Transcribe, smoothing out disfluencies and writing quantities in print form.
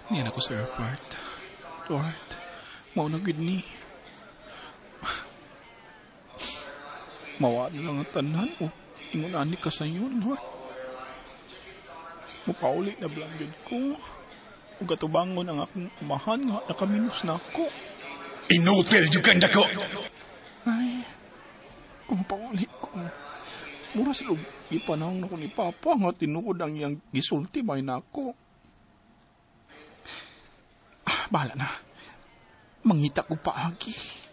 Niyan ako sa airport. Lord, mauna gid ni. Mawa na lang ang tanan o ingunani ka sa iyo, Lord. Mupauli na blanggid ko. O gatubangon ang akong umahan nga nakaminus na ako. Inutil yung ko! Ay, kung pauli ko. Mura sila ipanahon ako ni Papa nga tinukod ang iyang gisulti may na ako. Bahala na. Mangita ko paagi.